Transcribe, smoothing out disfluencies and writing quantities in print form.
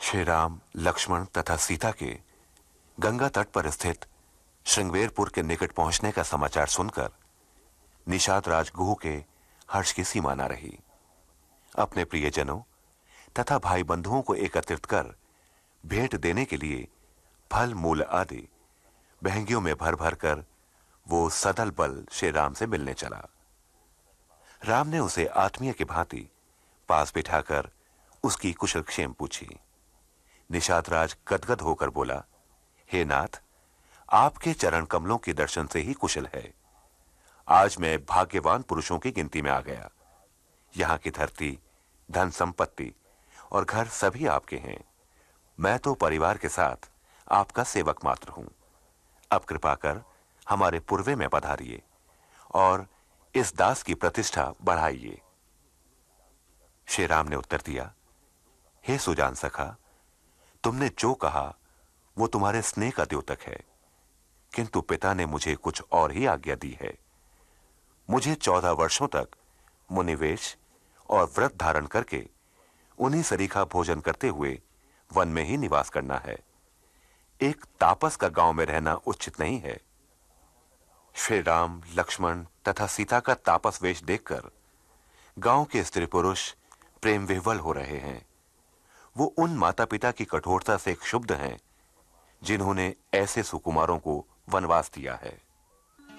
श्री राम, लक्ष्मण तथा सीता के गंगा तट पर स्थित श्रृंगवेरपुर के निकट पहुंचने का समाचार सुनकर निषाद राज गुह के हर्ष की सीमा न रही। अपने प्रियजनों तथा भाई बंधुओं को एकत्रित कर भेंट देने के लिए फल मूल आदि बहंगियों में भर भर कर वो सदल बल श्री राम से मिलने चला। राम ने उसे आत्मीय की भांति पास बिठाकर उसकी कुशलक्षेम पूछी। निषाद राज गदगद होकर बोला, हे नाथ, आपके चरण कमलों के दर्शन से ही कुशल है। आज मैं भाग्यवान पुरुषों की गिनती में आ गया। यहां की धरती, धन संपत्ति और घर सभी आपके हैं। मैं तो परिवार के साथ आपका सेवक मात्र हूं। अब कृपा कर हमारे पूर्वे में पधारिए और इस दास की प्रतिष्ठा बढ़ाइए। श्री राम ने उत्तर दिया, हे सुजान सखा, तुमने जो कहा वो तुम्हारे स्नेह का द्योतक है, किंतु पिता ने मुझे कुछ और ही आज्ञा दी है। मुझे 14 वर्षों तक मुनिवेश और व्रत धारण करके उन्हीं सरीखा भोजन करते हुए वन में ही निवास करना है। एक तापस का गांव में रहना उचित नहीं है। श्री राम, लक्ष्मण तथा सीता का तापस वेश देखकर गांव के स्त्री पुरुष प्रेम विह्वल हो रहे हैं। वो उन माता पिता की कठोरता से क्षुब्ध हैं जिन्होंने ऐसे सुकुमारों को वनवास दिया है।